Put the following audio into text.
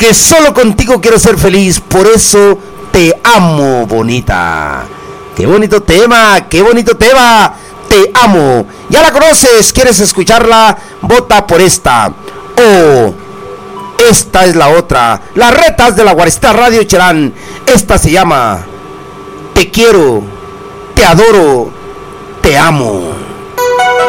porque solo contigo quiero ser feliz, por eso te amo, bonita. Qué bonito tema, qué bonito tema. Te amo. Ya la conoces, ¿quieres escucharla? Vota por esta. O esta es la otra. Las retas de la Guaristá Radio Cherán. Esta se llama Te quiero, te adoro, te amo.